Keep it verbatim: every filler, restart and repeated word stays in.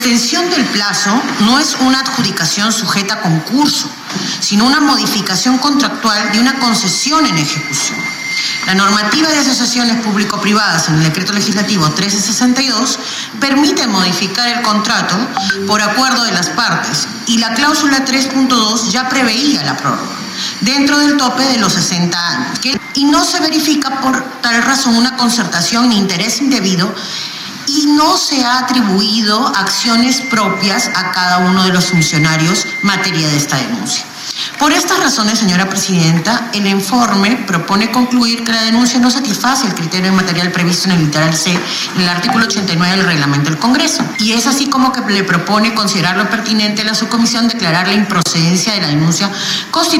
La extensión del plazo no es una adjudicación sujeta a concurso, sino una modificación contractual de una concesión en ejecución. La normativa de asociaciones público-privadas en el decreto legislativo trece sesenta y dos permite modificar el contrato por acuerdo de las partes y la cláusula tres punto dos ya preveía la prórroga dentro del tope de los sesenta años y no se verifica por tal razón una concertación ni interés indebido y no se ha atribuido acciones propias a cada uno de los funcionarios materia de esta denuncia. Por estas razones, señora presidenta, el informe propone concluir que la denuncia no satisface el criterio material previsto en el literal C, en el artículo ochenta y nueve del reglamento del Congreso. Y es así como que le propone considerarlo pertinente a la subcomisión declarar la improcedencia de la denuncia constitucional